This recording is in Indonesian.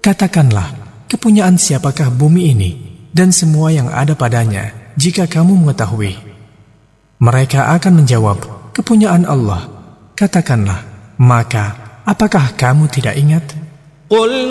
Katakanlah, kepunyaan siapakah bumi ini dan semua yang ada padanya jika kamu mengetahui? Mereka akan menjawab, kepunyaan Allah. Katakanlah, maka apakah kamu tidak ingat?